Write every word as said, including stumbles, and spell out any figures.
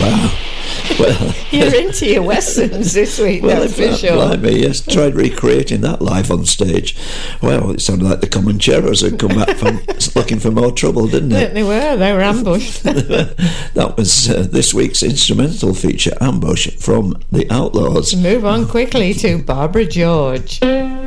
Wow. Well, you're into your westerns this week, well, that's for if, sure. Blimey, yes, tried recreating that live on stage. Well, it sounded like the Comancheros had come back from looking for more trouble, didn't it? They were, they were ambushed. That was uh, this week's instrumental feature, Ambush, from The Outlaws. Move on quickly to Barbara George.